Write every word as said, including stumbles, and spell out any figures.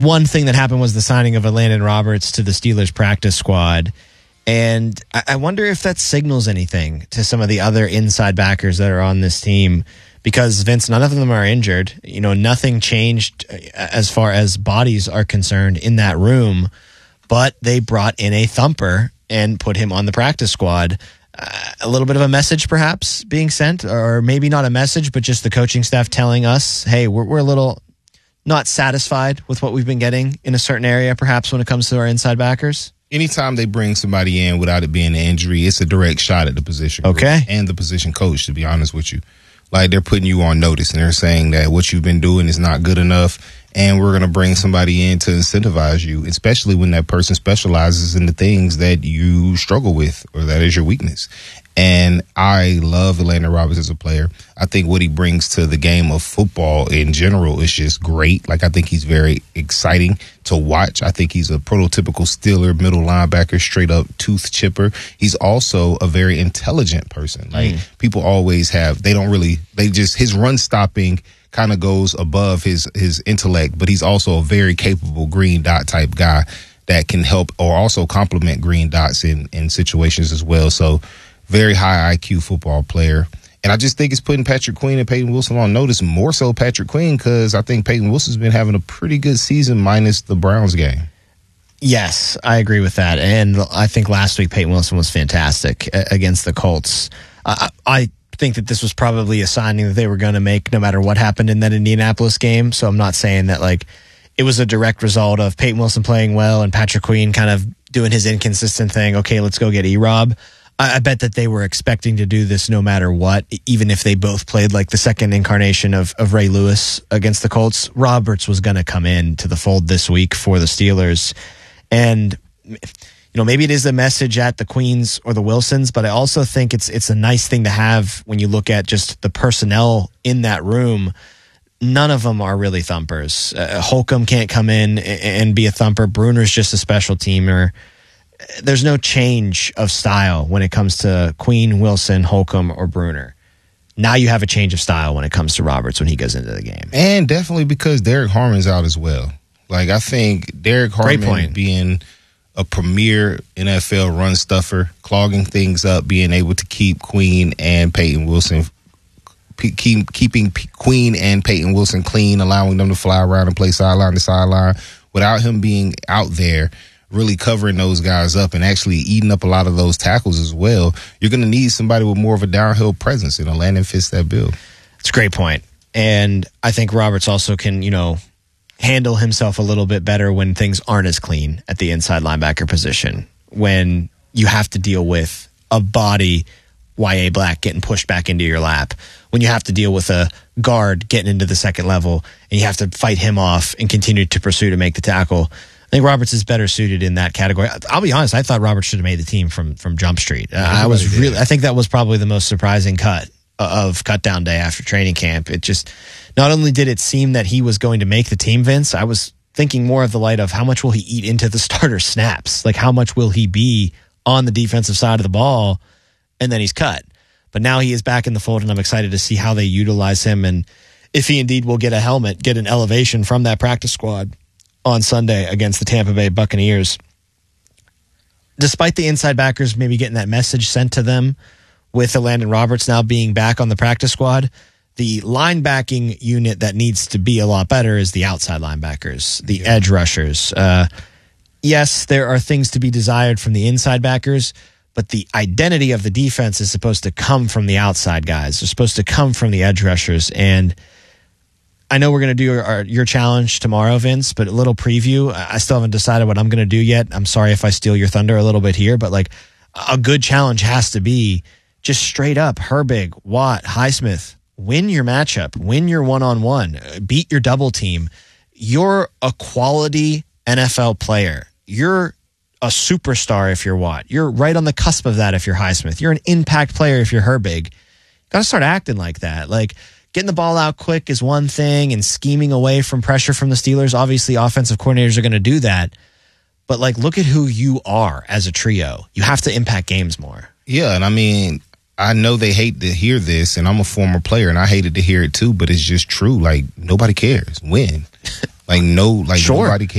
one thing that happened was the signing of Landon Roberts to the Steelers practice squad. And I, I wonder if that signals anything to some of the other inside backers that are on this team. Because, Vince, none of them are injured. You know, nothing changed as far as bodies are concerned in that room. But they brought in a thumper and put him on the practice squad. Uh, a little bit of a message, perhaps, being sent, or maybe not a message, but just the coaching staff telling us, hey, we're, we're a little not satisfied with what we've been getting in a certain area, perhaps, when it comes to our inside backers. Anytime they bring somebody in without it being an injury, it's a direct shot at the position. Okay. Group and the position coach, to be honest with you. Like, they're putting you on notice, and they're saying that what you've been doing is not good enough, and we're going to bring somebody in to incentivize you, especially when that person specializes in the things that you struggle with or that is your weakness. And I love Landon Roberts as a player. I think what he brings to the game of football in general is just great. Like, I think he's very exciting to watch. I think he's a prototypical Steeler middle linebacker, straight up tooth chipper. He's also a very intelligent person. Like, mm. people always have, they don't really, they just, his run stopping kind of goes above his, his intellect, but he's also a very capable green dot type guy that can help or also complement green dots in, in situations as well. So, very high I Q football player. And I just think it's putting Patrick Queen and Peyton Wilson on notice, more so Patrick Queen, because I think Peyton Wilson's been having a pretty good season minus the Browns game. Yes, I agree with that. And I think last week Peyton Wilson was fantastic against the Colts. Uh, I think that this was probably a signing that they were going to make no matter what happened in that Indianapolis game. So I'm not saying that like it was a direct result of Peyton Wilson playing well and Patrick Queen kind of doing his inconsistent thing. Okay, let's go get E-Rob. I bet that they were expecting to do this no matter what, even if they both played like the second incarnation of, of Ray Lewis against the Colts. Roberts was going to come in to the fold this week for the Steelers. And, you know, maybe it is a message at the Queens or the Wilsons, but I also think it's it's a nice thing to have when you look at just the personnel in that room. None of them are really thumpers. Uh, Holcomb can't come in and be a thumper. Bruner's just a special teamer. There's no change of style when it comes to Queen, Wilson, Holcomb, or Bruner. Now you have a change of style when it comes to Roberts when he goes into the game. And definitely because Derek Harmon's out as well. Like, I think Derek Harmon being a premier N F L run stuffer, clogging things up, being able to keep Queen and Peyton Wilson, keep, keeping Queen and Peyton Wilson clean, allowing them to fly around and play sideline to sideline without him being out there really covering those guys up and actually eating up a lot of those tackles as well. You're going to need somebody with more of a downhill presence, and Landon fits that bill. It's a great point. And I think Roberts also can, you know, handle himself a little bit better when things aren't as clean at the inside linebacker position, when you have to deal with a body, Y A Black, getting pushed back into your lap, when you have to deal with a guard getting into the second level and you have to fight him off and continue to pursue to make the tackle. I think Roberts is better suited in that category. I'll be honest, I thought Roberts should have made the team from from Jump Street. Uh, I was really, I think that was probably the most surprising cut of cut down day after training camp. It just, not only did it seem that he was going to make the team, Vince, I was thinking more of the light of how much will he eat into the starter snaps? Like, how much will he be on the defensive side of the ball? And then he's cut. But now he is back in the fold, and I'm excited to see how they utilize him and if he indeed will get a helmet, get an elevation from that practice squad on Sunday against the Tampa Bay Buccaneers. Despite the inside backers maybe getting that message sent to them with Landon Roberts now being back on the practice squad, the linebacking unit that needs to be a lot better is the outside linebackers, the yeah. edge rushers. Uh, yes, there are things to be desired from the inside backers, but the identity of the defense is supposed to come from the outside guys. They're supposed to come from the edge rushers. And I know we're going to do our, your challenge tomorrow, Vince, but a little preview. I still haven't decided what I'm going to do yet. I'm sorry if I steal your thunder a little bit here, but like a good challenge has to be just straight up Herbig, Watt, Highsmith, win your matchup, win your one-on-one, beat your double team. You're a quality N F L player. You're a superstar if you're Watt. You're right on the cusp of that if you're Highsmith. You're an impact player if you're Herbig. Got to start acting like that. Like, getting the ball out quick is one thing, and scheming away from pressure from the Steelers. Obviously, offensive coordinators are going to do that. But, like, look at who you are as a trio. You have to impact games more. Yeah, and I mean, I know they hate to hear this, and I'm a former player, and I hated to hear it too. But it's just true. Like nobody cares. Win. Like no. Like Sure. nobody cares.